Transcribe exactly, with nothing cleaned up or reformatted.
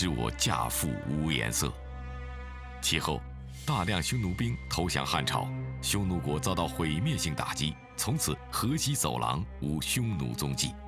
使我驾覆无颜色。其后，大量匈奴兵投降汉朝，匈奴国遭到毁灭性打击，从此河西走廊无匈奴踪迹。